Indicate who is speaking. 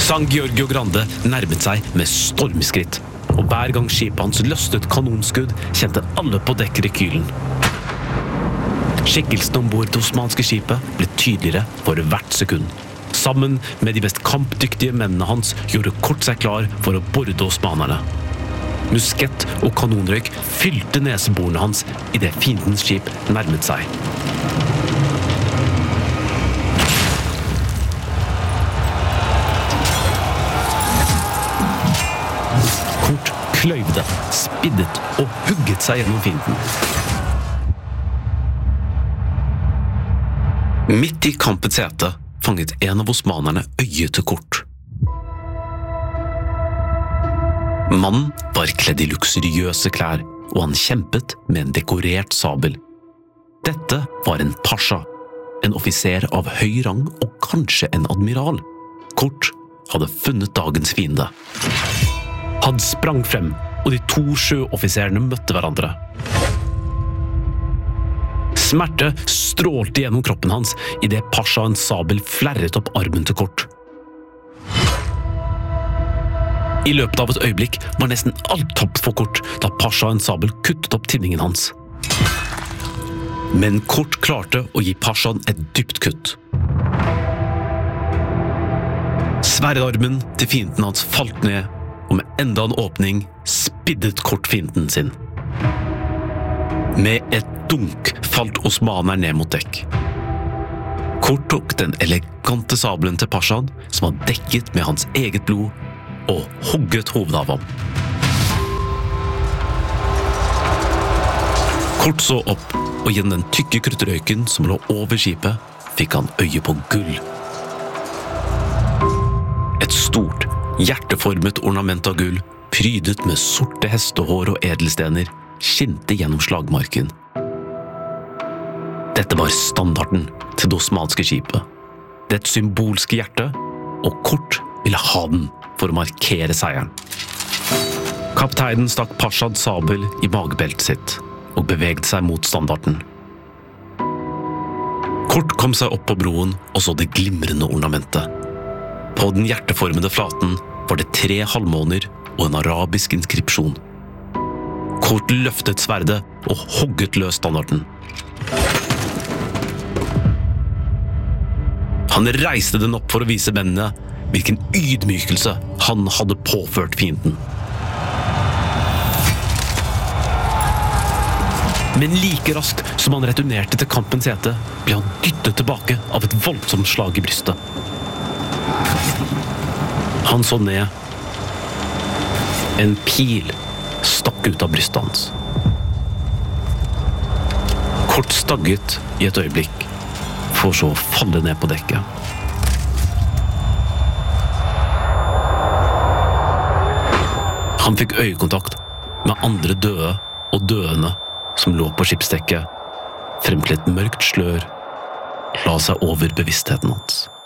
Speaker 1: San Giorgio Grande nærmet seg med stormskritt, og hver gang skipet hans løstet kanonskudd, kjente alle på dekk rekylen. Skikkelsen ombord det osmanske skipet ble tydeligere for hvert sekund. Sammen med de mest kampdyktige mennene hans gjorde Kort seg klar for å borde osmanerne. Muskett og kanonrøyk fylte neseborene hans i det fiendens skip nærmet seg. Kort kløyvde, spiddet og hugget seg gjennom fienden. Midt i kampets hete fanget en av osmanerne øyet til Kort. Mannen var kledd i luksuriøse klær, og han kjempet med en dekorert sabel. Dette var en pasha, en offiser av høy rang og kanskje en admiral. Kort hadde funnet dagens fiende. Han sprang frem, og de to sjøoffiserene møtte hverandre. Smerte strålte gjennom kroppen hans i det pashaens sabel flerret opp armen til Kort. I løpet av et øyeblikk var nesten alt tapt for Kort da pashaens sabel kuttet opp tinningen hans. Men Kort klarte å gi pashaen et dypt kutt. Sverdarmen til fienden hans falt ned, og med enda en åpning spiddet Kort fienden sin. Med et dunk falt osmaneren ned mot dekk. Kort tok den elegante sabelen til pashaen, som var dekket med hans eget blod, og hogget hovedet av ham. Kort så opp, og gjennom den tykke kruttrøyken som lå over skipet, fikk han øye på gull. Et stort, hjerteformet ornament av gull, prydet med sorte hestehår og edelstener, skinte gjennom slagmarken. Dette var standarden til det osmanske skipet. Det symbolske hjerte, og Kort ville ha den for å markere seieren. Kapteinen stakk pashaens sabel i magebeltet sitt og bevegde seg mot standarden. Kort kom seg opp på broen og så det glimrende ornamentet. På den hjerteformede flaten var det 3 halvmåner og en arabisk inskripsjon. Kort løftet sverdet og hogget løs standarden. Han reiste den opp for å vise mennene hvilken ydmykelse han hadde påført fienden. Men like raskt som han returnerte til kampens hete, ble han dyttet tilbake av et voldsomt slag i brystet. Han så ned. En pil stakk ut av brystet hans. Kort stagget i et øyeblikk, for så å falle ned på dekket. Han fikk øyekontakt med andre døde og døende som lå på skipsdekket, frem til et mørkt slør la seg over bevisstheten hans.